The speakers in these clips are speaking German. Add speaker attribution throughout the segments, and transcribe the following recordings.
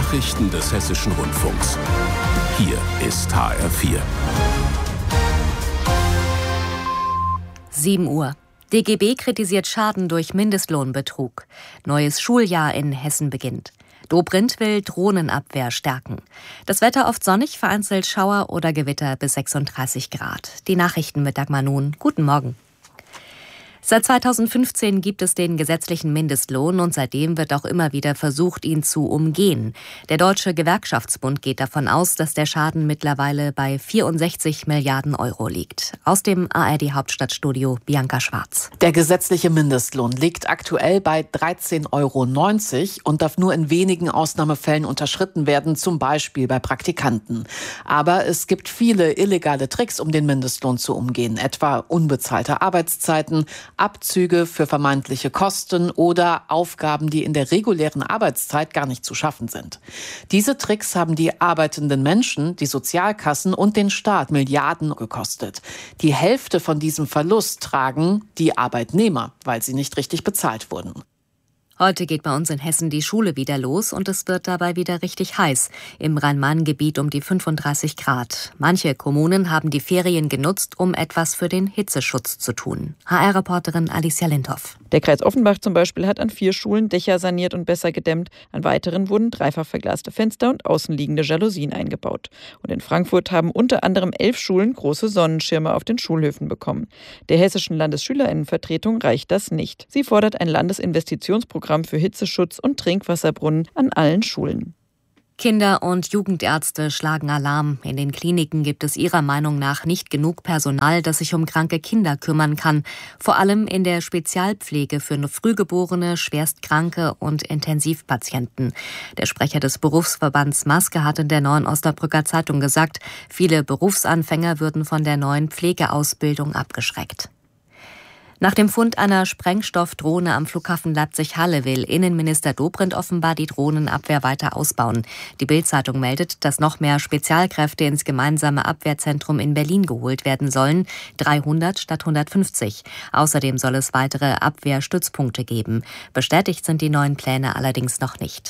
Speaker 1: Nachrichten des Hessischen Rundfunks. Hier ist HR4.
Speaker 2: 7 Uhr. DGB kritisiert Schaden durch Mindestlohnbetrug. Neues Schuljahr in Hessen beginnt. Dobrindt will Drohnenabwehr stärken. Das Wetter oft sonnig, vereinzelt Schauer oder Gewitter bis 36 Grad. Die Nachrichten mit Dagmar Nun. Guten Morgen. Seit 2015 gibt es den gesetzlichen Mindestlohn und seitdem wird auch immer wieder versucht, ihn zu umgehen. Der Deutsche Gewerkschaftsbund geht davon aus, dass der Schaden mittlerweile bei 64 Milliarden Euro liegt. Aus dem ARD-Hauptstadtstudio Bianca Schwarz.
Speaker 3: Der gesetzliche Mindestlohn liegt aktuell bei 13,90 € und darf nur in wenigen Ausnahmefällen unterschritten werden, zum Beispiel bei Praktikanten. Aber es gibt viele illegale Tricks, um den Mindestlohn zu umgehen, etwa unbezahlte Arbeitszeiten, Abzüge für vermeintliche Kosten oder Aufgaben, die in der regulären Arbeitszeit gar nicht zu schaffen sind. Diese Tricks haben die arbeitenden Menschen, die Sozialkassen und den Staat Milliarden gekostet. Die Hälfte von diesem Verlust tragen die Arbeitnehmer, weil sie nicht richtig bezahlt wurden.
Speaker 2: Heute geht bei uns in Hessen die Schule wieder los und es wird dabei wieder richtig heiß. Im Rhein-Main-Gebiet um die 35 Grad. Manche Kommunen haben die Ferien genutzt, um etwas für den Hitzeschutz zu tun. HR-Reporterin Alicia Lindhoff.
Speaker 4: Der Kreis Offenbach zum Beispiel hat an 4 Schulen Dächer saniert und besser gedämmt. An weiteren wurden dreifach verglaste Fenster und außenliegende Jalousien eingebaut. Und in Frankfurt haben unter anderem 11 Schulen große Sonnenschirme auf den Schulhöfen bekommen. Der hessischen Landesschülerinnenvertretung reicht das nicht. Sie fordert ein Landesinvestitionsprogramm für Hitzeschutz und Trinkwasserbrunnen an allen Schulen.
Speaker 2: Kinder- und Jugendärzte schlagen Alarm. In den Kliniken gibt es ihrer Meinung nach nicht genug Personal, das sich um kranke Kinder kümmern kann. Vor allem in der Spezialpflege für Frühgeborene, Schwerstkranke und Intensivpatienten. Der Sprecher des Berufsverbands Maske hat in der Neuen Osnabrücker Zeitung gesagt, viele Berufsanfänger würden von der neuen Pflegeausbildung abgeschreckt. Nach dem Fund einer Sprengstoffdrohne am Flughafen Leipzig-Halle will Innenminister Dobrindt offenbar die Drohnenabwehr weiter ausbauen. Die Bild-Zeitung meldet, dass noch mehr Spezialkräfte ins gemeinsame Abwehrzentrum in Berlin geholt werden sollen, 300 statt 150. Außerdem soll es weitere Abwehrstützpunkte geben. Bestätigt sind die neuen Pläne allerdings noch nicht.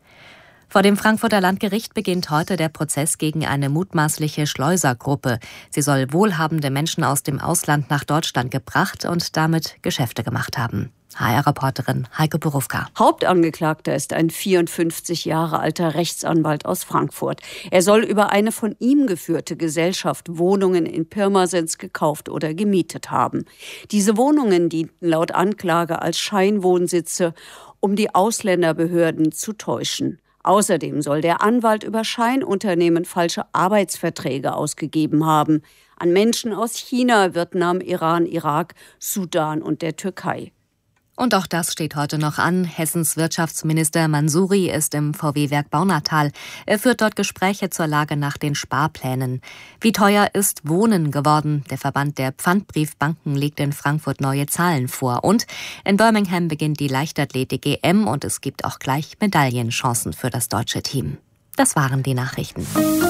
Speaker 2: Vor dem Frankfurter Landgericht beginnt heute der Prozess gegen eine mutmaßliche Schleusergruppe. Sie soll wohlhabende Menschen aus dem Ausland nach Deutschland gebracht und damit Geschäfte gemacht haben. HR-Reporterin Heike Borufka.
Speaker 5: Hauptangeklagter ist ein 54 Jahre alter Rechtsanwalt aus Frankfurt. Er soll über eine von ihm geführte Gesellschaft Wohnungen in Pirmasens gekauft oder gemietet haben. Diese Wohnungen dienten laut Anklage als Scheinwohnsitze, um die Ausländerbehörden zu täuschen. Außerdem soll der Anwalt über Scheinunternehmen falsche Arbeitsverträge ausgegeben haben. An Menschen aus China, Vietnam, Iran, Irak, Sudan und der Türkei.
Speaker 2: Und auch das steht heute noch an. Hessens Wirtschaftsminister Mansouri ist im VW-Werk Baunatal. Er führt dort Gespräche zur Lage nach den Sparplänen. Wie teuer ist Wohnen geworden? Der Verband der Pfandbriefbanken legt in Frankfurt neue Zahlen vor. Und in Birmingham beginnt die Leichtathletik-EM und es gibt auch gleich Medaillenchancen für das deutsche Team. Das waren die Nachrichten.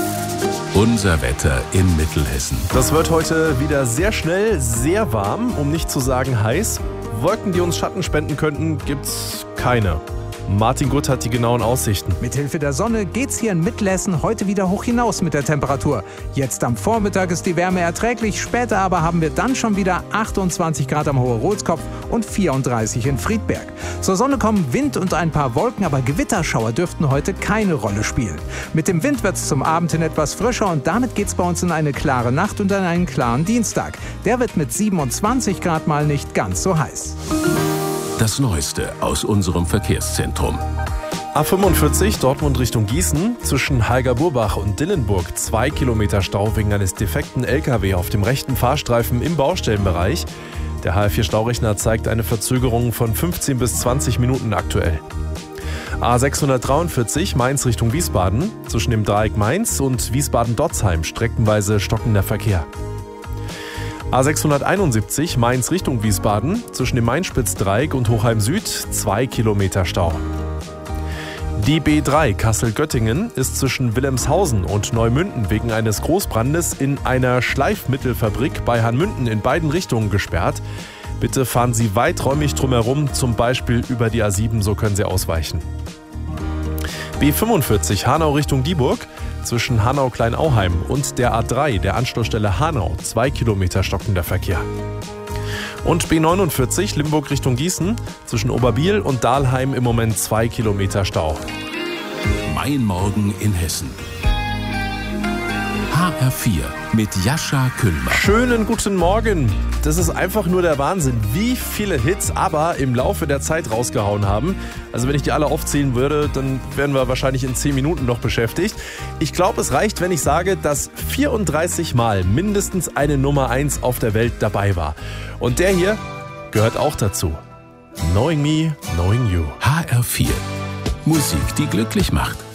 Speaker 1: Unser Wetter in Mittelhessen.
Speaker 6: Das wird heute wieder sehr schnell, sehr warm, um nicht zu sagen heiß. Wolken, die uns Schatten spenden könnten, gibt's keine. Martin Gutt hat die genauen Aussichten.
Speaker 7: Mithilfe der Sonne geht's hier in Mittelhessen heute wieder hoch hinaus mit der Temperatur. Jetzt am Vormittag ist die Wärme erträglich, später aber haben wir dann schon wieder 28 Grad am Hohe-Rotskopf und 34 in Friedberg. Zur Sonne kommen Wind und ein paar Wolken, aber Gewitterschauer dürften heute keine Rolle spielen. Mit dem Wind wird's zum Abend hin etwas frischer und damit geht's bei uns in eine klare Nacht und in einen klaren Dienstag. Der wird mit 27 Grad mal nicht ganz so heiß.
Speaker 1: Das Neueste aus unserem Verkehrszentrum.
Speaker 6: A45 Dortmund Richtung Gießen. Zwischen Halgerburbach und Dillenburg 2 Kilometer Stau wegen eines defekten LKW auf dem rechten Fahrstreifen im Baustellenbereich. Der HR4-Staurechner zeigt eine Verzögerung von 15 bis 20 Minuten aktuell. A643 Mainz Richtung Wiesbaden. Zwischen dem Dreieck Mainz und Wiesbaden-Dotzheim streckenweise stockender Verkehr. A671 Mainz Richtung Wiesbaden, zwischen dem Mainspitzdreieck und Hochheim Süd 2 Kilometer Stau. Die B3 Kassel-Göttingen ist zwischen Wilhelmshausen und Neumünden wegen eines Großbrandes in einer Schleifmittelfabrik bei Hanmünden in beiden Richtungen gesperrt. Bitte fahren Sie weiträumig drumherum, zum Beispiel über die A7, so können Sie ausweichen. B45 Hanau Richtung Dieburg. Zwischen Hanau-Kleinauheim und der A3, der Anschlussstelle Hanau, 2 Kilometer stockender Verkehr. Und B49 Limburg Richtung Gießen. Zwischen Oberbiel und Dahlheim im Moment 2 Kilometer Stau.
Speaker 1: Mein Morgen in Hessen. HR4 mit Jascha Kühlmann.
Speaker 6: Schönen guten Morgen. Das ist einfach nur der Wahnsinn, wie viele Hits aber im Laufe der Zeit rausgehauen haben. Also wenn ich die alle aufzählen würde, dann wären wir wahrscheinlich in 10 Minuten noch beschäftigt. Ich glaube, es reicht, wenn ich sage, dass 34 Mal mindestens eine Nummer 1 auf der Welt dabei war. Und der hier gehört auch dazu. Knowing Me, Knowing You.
Speaker 1: HR4. Musik, die glücklich macht.